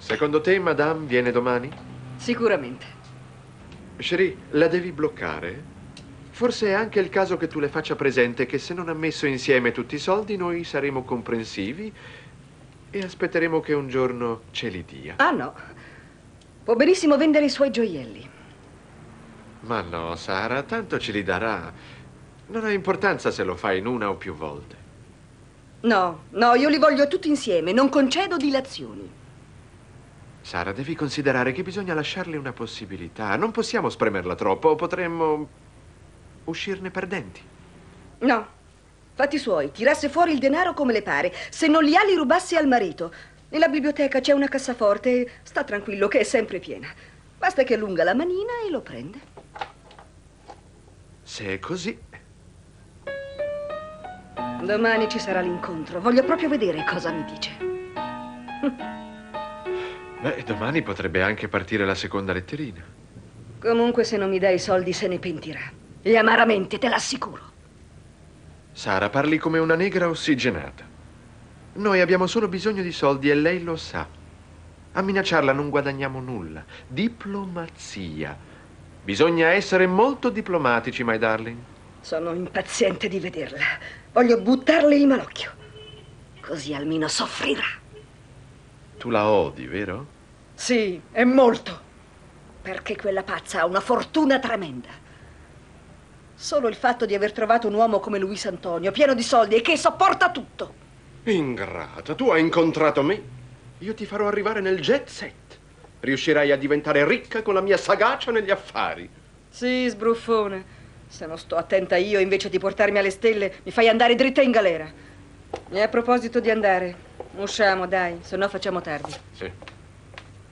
Secondo te, Madame viene domani? Sicuramente. Cherie, la devi bloccare? Forse è anche il caso che tu le faccia presente che se non ha messo insieme tutti i soldi, noi saremo comprensivi e aspetteremo che un giorno ce li dia. Ah, no. Può benissimo vendere i suoi gioielli. Ma no, Sara, tanto ce li darà. Non ha importanza se lo fa in una o più volte. No, no, io li voglio tutti insieme, non concedo dilazioni. Sara, devi considerare che bisogna lasciarle una possibilità. Non possiamo spremerla troppo o potremmo uscirne perdenti. No, fatti suoi, tirasse fuori il denaro come le pare. Se non li ha, li rubasse al marito. Nella biblioteca c'è una cassaforte e sta tranquillo che è sempre piena. Basta che allunga la manina e lo prende. Se è così... Domani ci sarà l'incontro. Voglio proprio vedere cosa mi dice. Beh, domani potrebbe anche partire la seconda letterina. Comunque, se non mi dai i soldi, se ne pentirà. E amaramente, te l'assicuro. Sara, parli come una negra ossigenata. Noi abbiamo solo bisogno di soldi e lei lo sa. A minacciarla non guadagniamo nulla. Diplomazia. Bisogna essere molto diplomatici, my darling. Sono impaziente di vederla. Voglio buttarle il malocchio. Così almeno soffrirà. Tu la odi, vero? Sì, e molto. Perché quella pazza ha una fortuna tremenda. Solo il fatto di aver trovato un uomo come Luis Antonio, pieno di soldi e che sopporta tutto. Ingrata, tu hai incontrato me. Io ti farò arrivare nel jet set. Riuscirai a diventare ricca con la mia sagacia negli affari. Sì, sbruffone. Se non sto attenta io, invece di portarmi alle stelle, mi fai andare dritta in galera. E a proposito di andare, usciamo, dai, se no facciamo tardi. Sì.